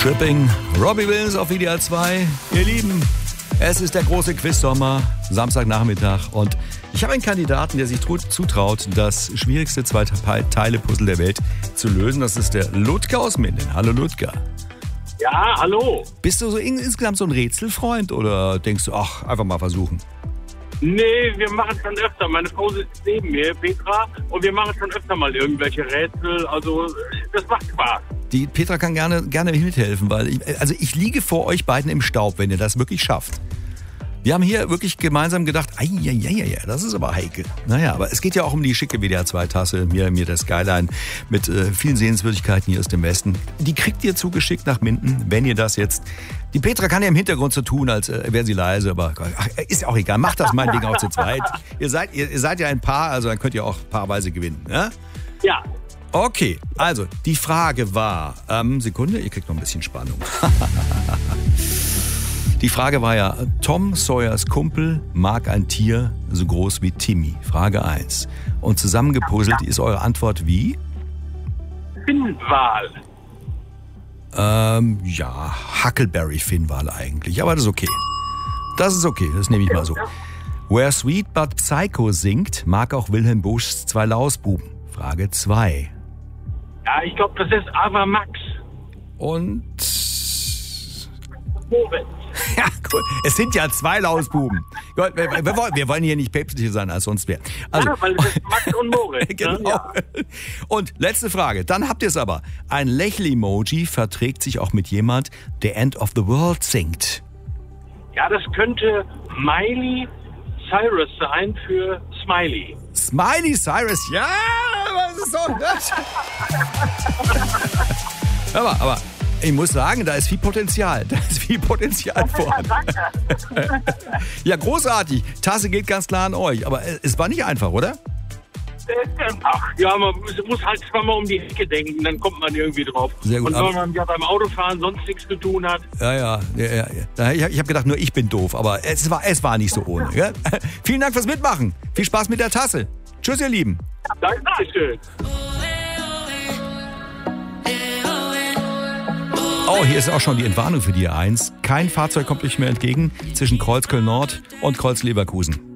Tripping, Robbie Williams auf WDR 2. Ihr Lieben, es ist der große Quiz-Sommer, Samstagnachmittag, und ich habe einen Kandidaten, der sich zutraut, das schwierigste Zwei-Teile-Puzzle der Welt zu lösen. Das ist der Ludger aus Minden. Hallo Ludger. Ja, hallo. Bist du so insgesamt so ein Rätselfreund oder denkst du, ach, einfach mal versuchen? Nee, wir machen schon öfter. Meine Frau sitzt neben mir, Petra, und wir machen schon öfter mal irgendwelche Rätsel. Also, das macht Spaß. Die Petra kann gerne mithelfen, weil ich liege vor euch beiden im Staub, wenn ihr das wirklich schafft. Wir haben hier wirklich gemeinsam gedacht, das ist aber heikel. Naja, aber es geht ja auch um die schicke WDR 2-Tasse, mir das Skyline mit vielen Sehenswürdigkeiten hier aus dem Westen. Die kriegt ihr zugeschickt nach Minden, wenn ihr das jetzt... Die Petra kann ja im Hintergrund so tun, als wäre sie leise, aber ist ja auch egal. Macht das meinetwegen auch zu zweit. Ihr seid ja ein Paar, also dann könnt ihr auch paarweise gewinnen. Ne? Ja. Okay, also die Frage war... Sekunde, ihr kriegt noch ein bisschen Spannung. Die Frage war ja, Tom Sawyers Kumpel mag ein Tier so groß wie Timmy. Frage 1. Und zusammengepuzzelt ist eure Antwort wie? Finnwal. Ja, Huckleberry-Finnwal eigentlich. Aber das ist okay. Das nehme ich mal so. Where Sweet But Psycho singt, mag auch Wilhelm Buschs Zwei Lausbuben. Frage 2. Ja, ich glaube, das ist Ava Max. Und... Moritz. Ja, cool. Es sind ja zwei Lausbuben. Gut, wir wollen hier nicht päpstlicher sein als sonst wer. Also, ja, weil es ist Max und Moritz. Genau. Ne? Ja. Und letzte Frage, dann habt ihr es aber. Ein Lächel-Emoji verträgt sich auch mit jemand, der End of the World singt. Ja, das könnte Miley Cyrus sein für Smiley. Smiley Cyrus, ja, was ist so? Aber ich muss sagen, da ist viel Potenzial. Vorhanden. Ja, großartig. Tasse geht ganz klar an euch. Aber es war nicht einfach, oder? Ach, ja, man muss halt zweimal um die Ecke denken, dann kommt man irgendwie drauf. Sehr gut. Und wenn man ja beim Autofahren sonst nichts zu tun hat. Ja. Ich habe gedacht, nur ich bin doof. Aber es war nicht so ohne. Gell? Vielen Dank fürs Mitmachen. Viel Spaß mit der Tasse. Tschüss, ihr Lieben. Dankeschön. Oh, hier ist auch schon die Entwarnung für die A1. Kein Fahrzeug kommt euch mehr entgegen zwischen Kreuzköln Nord und Kreuz Leverkusen.